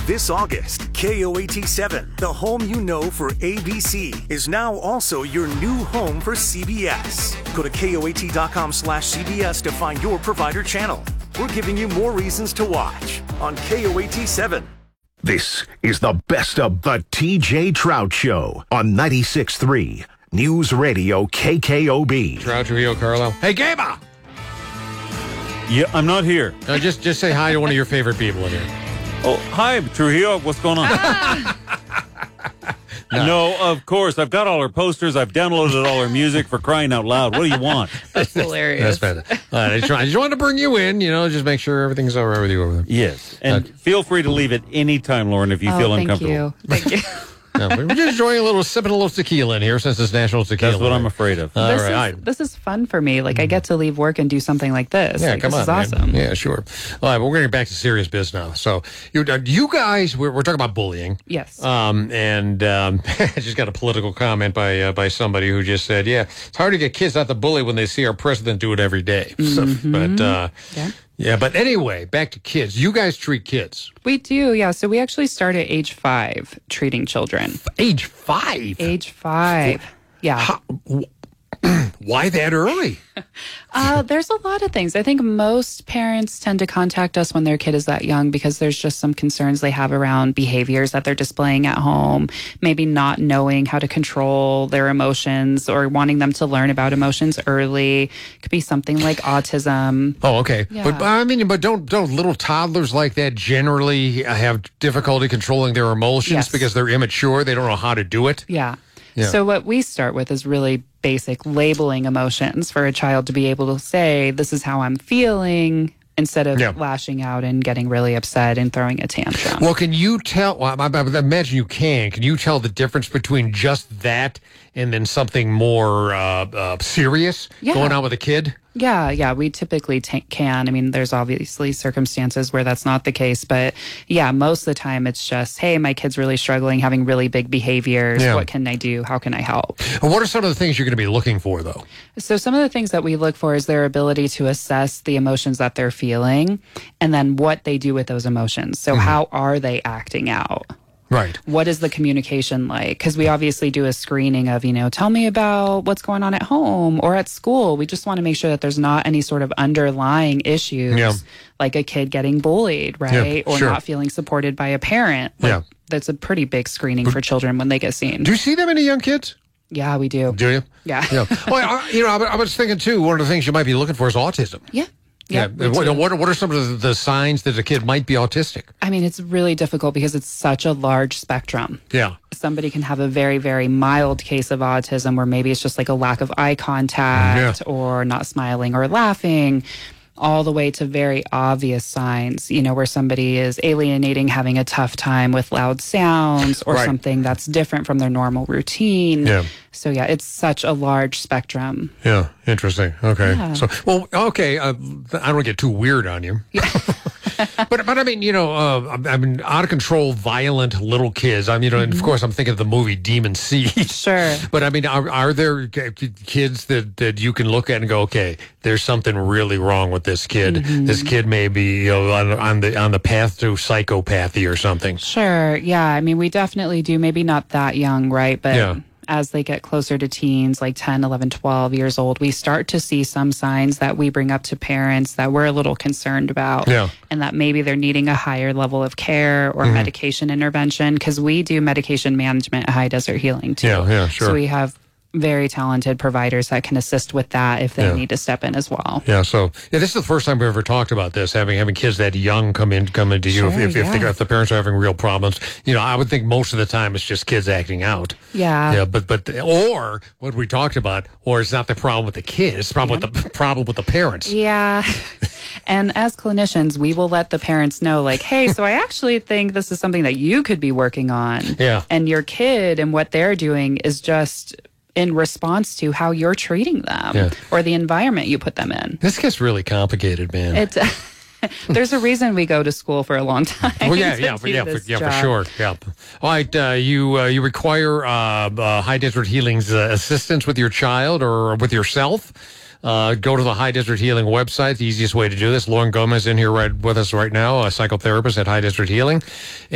This August, KOAT7, the home you know for ABC, is now also your new home for CBS. Go to KOAT.com/CBS to find your provider channel. We're giving you more reasons to watch on KOAT7. This is the best of the TJ Trout Show on 96.3 News Radio KKOB. Trout, Trujillo, Carlo. Hey, Gabe! Yeah, I'm not here. Just say hi to one of your favorite people in here. Oh, hi, Trujillo. What's going on? No, of course. I've got all her posters. I've downloaded all her music, for crying out loud. What do you want? That's hilarious. That's fantastic. I just wanted to bring you in, just make sure everything's all right with you over there. Yes. And feel free to leave at any time, Lauren, if you feel uncomfortable. Thank you. We're just enjoying sipping a little tequila in here since it's National Tequila. That's what I'm afraid of. This is fun for me. I get to leave work and do something like this. Yeah, come on. This is awesome. Man. Yeah, sure. All right, we're going to get back to serious biz now. So, you guys, we're talking about bullying. Yes. I just got a political comment by somebody who just said, yeah, it's hard to get kids not to bully when they see our president do it every day. But anyway, back to kids. You guys treat kids. We do, yeah. So we actually start at age 5 treating children. Age 5? Age 5. Yeah. Why that early? There's a lot of things. I think most parents tend to contact us when their kid is that young because there's just some concerns they have around behaviors that they're displaying at home, maybe not knowing how to control their emotions or wanting them to learn about emotions early. It could be something like autism. Oh, okay. Yeah. But don't little toddlers like that generally have difficulty controlling their emotions because they're immature? They don't know how to do it? Yeah. So what we start with is really basic labeling emotions for a child to be able to say, this is how I'm feeling, instead of lashing out and getting really upset and throwing a tantrum. Well, can you tell, I imagine you can you tell the difference between just that and then something more serious going on with a kid? Yeah, we typically can. I mean, there's obviously circumstances where that's not the case, but yeah, most of the time it's just, hey, my kid's really struggling, having really big behaviors. What can I do? How can I help? And what are some of the things you're going to be looking for, though? So some of the things that we look for is their ability to assess the emotions that they're feeling and then what they do with those emotions. So how are they acting out? Right. What is the communication like? Because we obviously do a screening of, tell me about what's going on at home or at school. We just want to make sure that there's not any sort of underlying issues, like a kid getting bullied, right? Or not feeling supported by a parent. That's a pretty big screening for children when they get seen. Do you see that many young kids? Yeah, we do. Do you? Yeah. I was thinking, too, one of the things you might be looking for is autism. Yeah. What are some of the signs that a kid might be autistic? I mean, it's really difficult because it's such a large spectrum. Yeah. Somebody can have a very, very mild case of autism where maybe it's just like a lack of eye contact or not smiling or laughing, all the way to very obvious signs, where somebody is alienating, having a tough time with loud sounds or something that's different from their normal routine. Yeah. So, it's such a large spectrum. Yeah, interesting. Okay. Yeah. So, I don't want to get too weird on you. Yeah. but I mean, out of control, violent little kids. And of course, I'm thinking of the movie Demon Seed. Sure. But I mean, are there kids that you can look at and go, okay, there's something really wrong with this kid. This kid may be on the path to psychopathy or something. Sure. Yeah. I mean, we definitely do. Maybe not that young, right? But as they get closer to teens, like 10, 11, 12 years old, we start to see some signs that we bring up to parents that we're a little concerned about. Yeah. And that maybe they're needing a higher level of care or medication intervention, because we do medication management at High Desert Healing too. Yeah, sure. So we have very talented providers that can assist with that if they need to step in as well. Yeah, so this is the first time we've ever talked about this, having kids that young come into you if the parents are having real problems. I would think most of the time it's just kids acting out. Yeah. Yeah, but or what we talked about, or it's not the problem with the kids, it's the problem with the parents. Yeah. And as clinicians, we will let the parents know, like, hey, so I actually think this is something that you could be working on. Yeah. And your kid and what they're doing is just in response to how you're treating them or the environment you put them in. This gets really complicated, man. There's a reason we go to school for a long time. Well, for sure. Yeah. All right. You require High Desert Healing's assistance with your child or with yourself. Go to the High Desert Healing website. The easiest way to do this. Lauren Gomez in here with us right now, a psychotherapist at High Desert Healing.